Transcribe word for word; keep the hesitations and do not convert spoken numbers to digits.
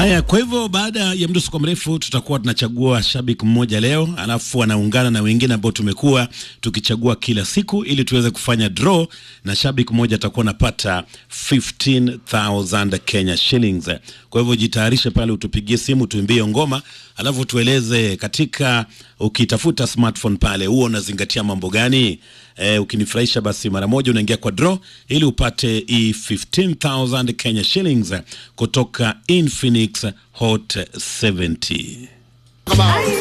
Haya, kwa hivyo baada ya muda kwa mrefu tutakuwa tunachagua shabiki mmoja leo, alafu anaungana na wengine ambao tumekuwa tukichagua kila siku ili tuweze kufanya draw, na shabiki mmoja atakuwa anapata fifteen thousand Kenya shillings. Kwa hivyo jitayarishe pale, utupigie simu, tuimbie ngoma, alafu tueleze katika ukitafuta smartphone pale huo unazingatia mambo gani. E, ukinifurahisha basi mara moja unaingia kwa draw ili upate hii fifteen thousand Kenya shillings kutoka Infinix Hot seventy.